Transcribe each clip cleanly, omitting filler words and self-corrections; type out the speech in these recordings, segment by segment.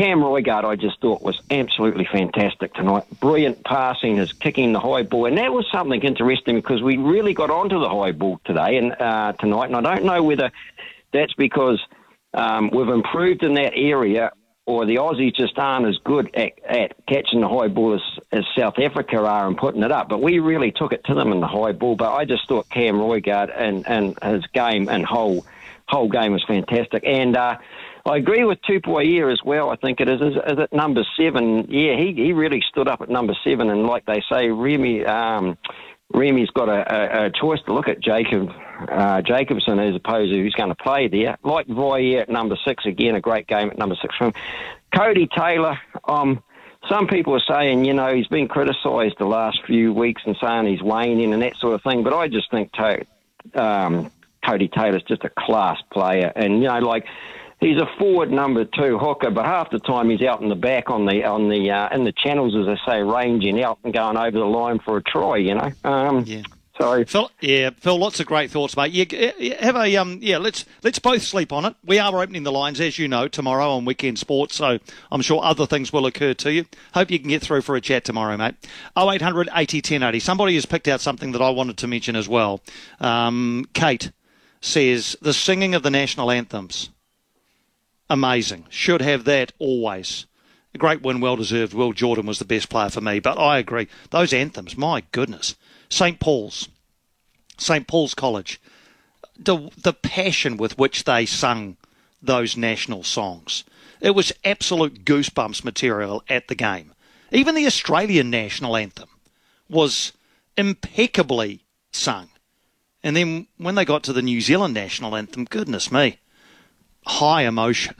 Cam Roigard, I just thought was absolutely fantastic tonight. Brilliant passing, his kicking the high ball, and that was something interesting because we really got onto the high ball today and tonight. And I don't know whether that's because we've improved in that area, or the Aussies just aren't as good at catching the high ball as South Africa are and putting it up. But we really took it to them in the high ball. But I just thought Cam Roigard and his game and whole game was fantastic. And I agree with Tupuaia as well. I think it is at number 7. Yeah, he really stood up at number 7. And like they say, Remi's got a choice to look at Jacobson as opposed to who's going to play there. Like Voyer at number 6, again, a great game at number 6 for him. Cody Taylor, some people are saying, he's been criticised the last few weeks and saying he's waning and that sort of thing, but I just think Cody Taylor's just a class player. And, he's a forward number 2 hooker, but half the time he's out in the back in the channels, as they say, ranging out and going over the line for a try, Yeah. So Phil, lots of great thoughts, mate. Let's both sleep on it. We are opening the lines, as you know, tomorrow on Weekend Sports, so I'm sure other things will occur to you. Hope you can get through for a chat tomorrow, mate. 0800 80 1080. Somebody has picked out something that I wanted to mention as well. Kate says, the singing of the national anthems. Amazing. Should have that always. A great win, well-deserved. Will Jordan was the best player for me, but I agree. Those anthems, my goodness. St. Paul's College, the passion with which they sung those national songs. It was absolute goosebumps material at the game. Even the Australian national anthem was impeccably sung. And then when they got to the New Zealand national anthem, goodness me, high emotion.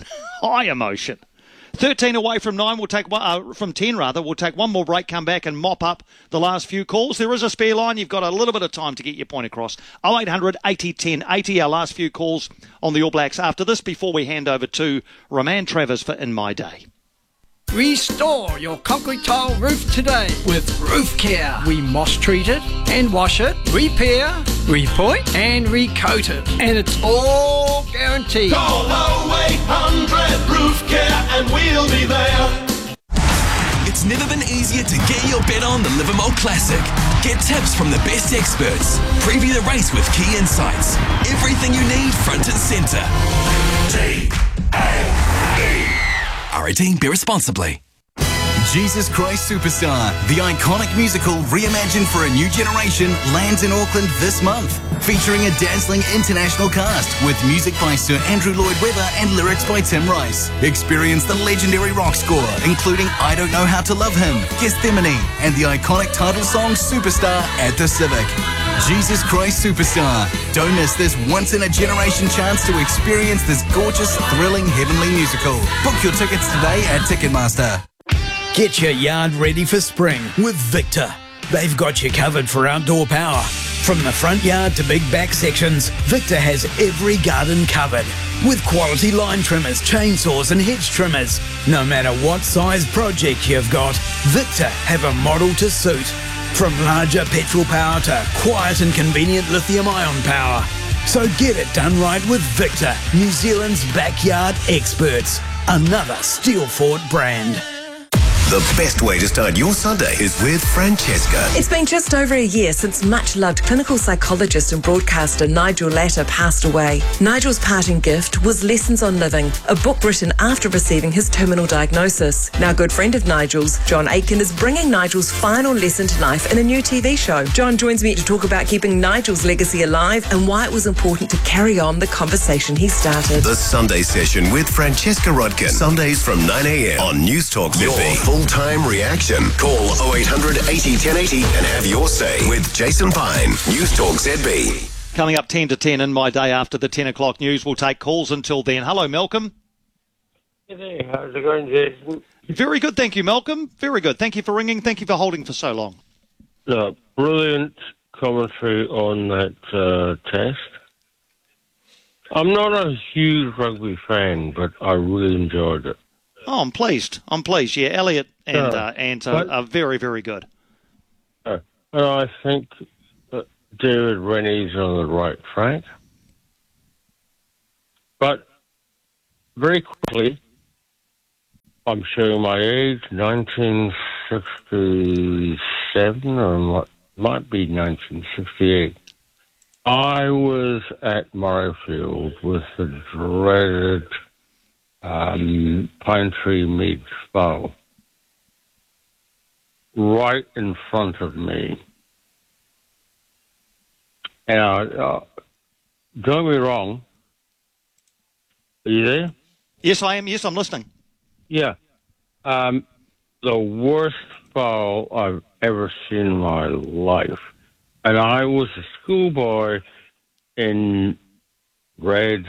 13 away from 9, from 10 rather. We'll take one more break, come back and mop up the last few calls. There is a spare line. You've got a little bit of time to get your point across. 0800 80 10 80, our last few calls on the All Blacks after this, before we hand over to Roman Travers for In My Day. Restore your concrete tile roof today with Roof Care. We moss treat it and wash it, repair, repoint and recoat it. And it's all guaranteed. Call 0800 Roof Care and we'll be there. It's never been easier to get your bet on the Livermore Classic. Get tips from the best experts. Preview the race with key insights. Everything you need front and centre. R18, be responsibly. Jesus Christ Superstar, the iconic musical reimagined for a new generation, lands in Auckland this month. Featuring a dazzling international cast with music by Sir Andrew Lloyd Webber and lyrics by Tim Rice. Experience the legendary rock score, including I Don't Know How to Love Him, Gethsemane, and the iconic title song Superstar at the Civic. Jesus Christ Superstar. Don't miss this once-in-a-generation chance to experience this gorgeous, thrilling, heavenly musical. Book your tickets today at Ticketmaster. Get your yard ready for spring with Victor. They've got you covered for outdoor power. From the front yard to big back sections, Victor has every garden covered. With quality line trimmers, chainsaws and hedge trimmers. No matter what size project you've got, Victor have a model to suit. From larger petrol power to quiet and convenient lithium-ion power. So get it done right with Victor, New Zealand's backyard experts. Another Steelfort brand. The best way to start your Sunday is with Francesca. It's been just over a year since much-loved clinical psychologist and broadcaster Nigel Latta passed away. Nigel's parting gift was Lessons on Living, a book written after receiving his terminal diagnosis. Now, a good friend of Nigel's, John Aitken, is bringing Nigel's final lesson to life in a new TV show. John joins me to talk about keeping Nigel's legacy alive and why it was important to carry on the conversation he started. The Sunday Session with Francesca Rodkin. Sundays from 9 a.m. on News Talk ZB. Full-time reaction. Call 0800 80 1080 and have your say with Jason Pine. News Talk ZB. Coming up 10 to 10 in my day after the 10 o'clock news. We'll take calls until then. Hello, Malcolm. Hey there. How's it going, Jason? Very good, thank you, Malcolm. Very good. Thank you for ringing. Thank you for holding for so long. No, brilliant commentary on that test. I'm not a huge rugby fan, but I really enjoyed it. Oh, I'm pleased. Yeah, Elliot and Ant are very, very good. And I think that David Rennie's on the right track. But very quickly, I'm showing my age, 1967, or might be 1968. I was at Murrayfield with the dreaded Pine Tree Meads Bowl right in front of me. And don't get me wrong. Are you there? Yes, I am. Yes, I'm listening. Yeah. The worst foul I've ever seen in my life. And I was a schoolboy in grade,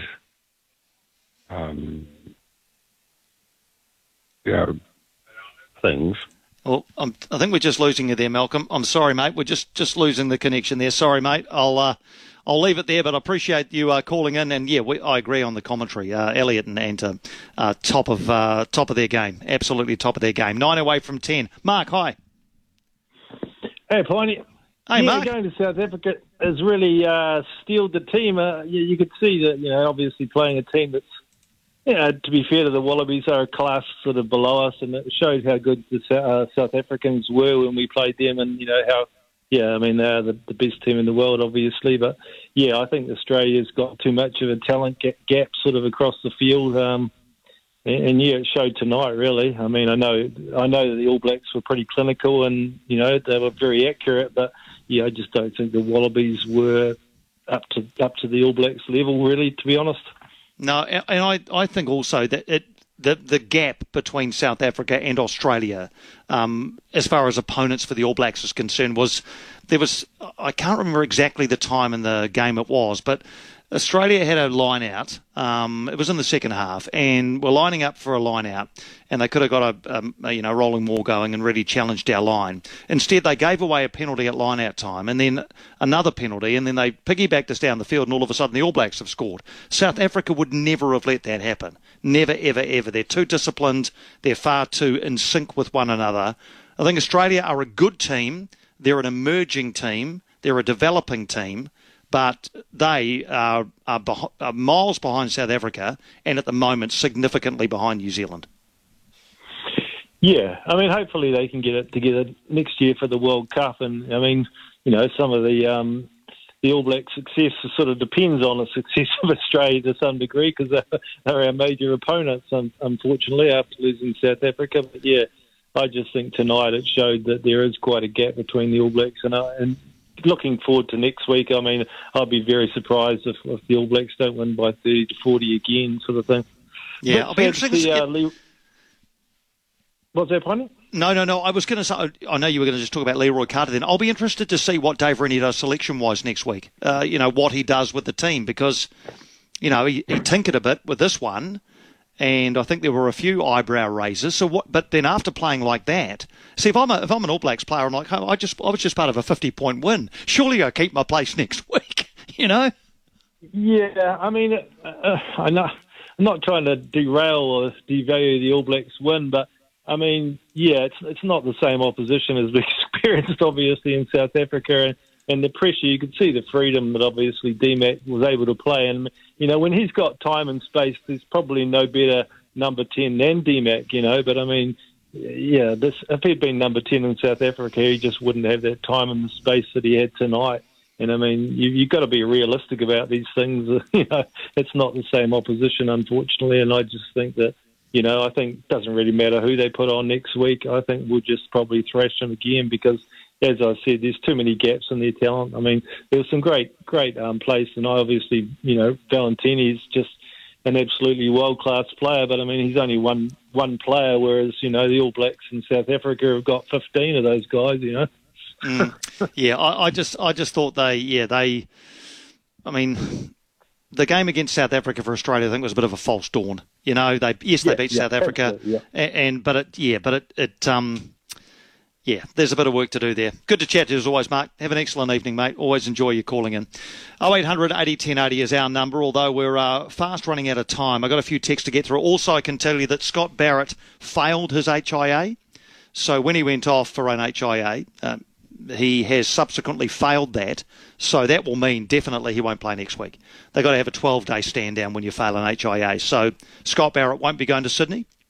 things. Well, I think we're just losing you there, Malcolm. I'm sorry, mate. We're just losing the connection there. Sorry, mate. I'll leave it there, but I appreciate you calling in. And yeah, I agree on the commentary. Elliot and top of their game, absolutely top of their game. 9 away from 10. Mark, hi. Hey, Piney. Hey, Mark. Going to South Africa has really steeled the team. You could see that, obviously playing a team that's, to be fair to the Wallabies, are a class sort of below us, and it showed how good the South Africans were when we played them, and how, they're the best team in the world, obviously. But yeah, I think Australia's got too much of a talent gap sort of across the field, and yeah, it showed tonight. Really, I know that the All Blacks were pretty clinical, and they were very accurate, but yeah, I just don't think the Wallabies were up to the All Blacks level, really, to be honest. No, and I think also that the gap between South Africa and Australia, as far as opponents for the All Blacks is concerned, I can't remember exactly the time in the game it was, but Australia had a line out. It was in the second half, and we're lining up for a line out, and they could have got a rolling maul going and really challenged our line. Instead, they gave away a penalty at line out time, and then another penalty, and then they piggybacked us down the field, and all of a sudden the All Blacks have scored. South Africa would never have let that happen. Never, ever, ever. They're too disciplined. They're far too in sync with one another. I think Australia are a good team. They're an emerging team. They're a developing team. But they are miles behind South Africa, and at the moment significantly behind New Zealand. Yeah, hopefully they can get it together next year for the World Cup. And some of the All Black success sort of depends on the success of Australia to some degree, because they're our major opponents, unfortunately, after losing South Africa. But yeah, I just think tonight it showed that there is quite a gap between the All Blacks and looking forward to next week. I'll be very surprised if the All Blacks don't win by 30 to 40 again, sort of thing. Yeah, I'll be interested. What's that, Piney? No. I was going to say, I know you were going to just talk about Leroy Carter then. I'll be interested to see what Dave Rennie does selection-wise next week. What he does with the team, because, he tinkered a bit with this one, and I think there were a few eyebrow raisers. But then after playing like that, see, if I'm an All Blacks player, I'm like, I was just part of a 50-point win. Surely I'll keep my place next week. Yeah, I'm not trying to derail or devalue the All Blacks win, but it's not the same opposition as we experienced, obviously, in South Africa, and the pressure. You could see the freedom that obviously D-Mac was able to play, and when he's got time and space, there's probably no better number 10 than D-Mac, but if he'd been number 10 in South Africa, he just wouldn't have that time and the space that he had tonight. And you've got to be realistic about these things. It's not the same opposition, unfortunately, and I just think that, I think it doesn't really matter who they put on next week. I think we'll just probably thrash them again because, as I said, there's too many gaps in their talent. There was some great plays tonight. Obviously, Valentini's just an absolutely world-class player, but he's only one player, whereas the All Blacks in South Africa have got 15 of those guys. Yeah, I just thought the game against South Africa for Australia, I think, was a bit of a false dawn. They beat South Africa, there's a bit of work to do there. Good to chat to you as always, Mark. Have an excellent evening, mate. Always enjoy you calling in. 0800 80 1080 is our number, although we're fast running out of time. I've got a few texts to get through. Also, I can tell you that Scott Barrett failed his HIA. So when he went off for an HIA, he has subsequently failed that. So that will mean definitely he won't play next week. They've got to have a 12-day stand down when you fail an HIA. So Scott Barrett won't be going to Sydney.